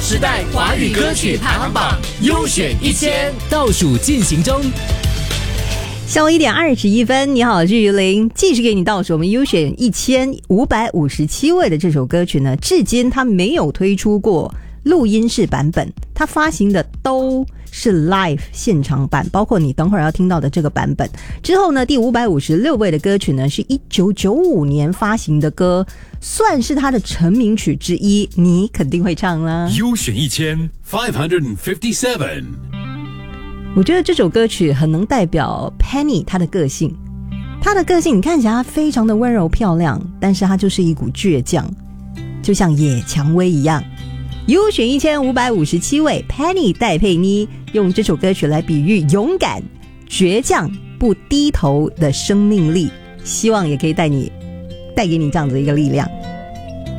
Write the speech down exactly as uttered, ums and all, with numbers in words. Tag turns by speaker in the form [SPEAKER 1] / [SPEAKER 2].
[SPEAKER 1] 时代华语歌曲排行榜优选一千倒数进行中。
[SPEAKER 2] 下午一点二十一分，你好，我是于林，继续给你倒数我们优选一千五百五十七位的这首歌曲呢，至今它没有推出过录音室版本，它发行的都是 live 现场版，包括你等会儿要听到的这个版本。之后呢，第五百五十六位的歌曲呢，是一九九五年发行的歌，算是他的成名曲之一，你肯定会唱啦。
[SPEAKER 3] 优选一千 five hundred fifty-seven。
[SPEAKER 2] 我觉得这首歌曲很能代表 Penny 她的个性，她的个性你看起来她非常的温柔漂亮，但是她就是一股倔强，就像野蔷薇一样。优选一千五百五十七位 Penny 戴佩妮用这首歌曲来比喻勇敢、倔强、不低头的生命力，希望也可以带你带给你这样子一个力量。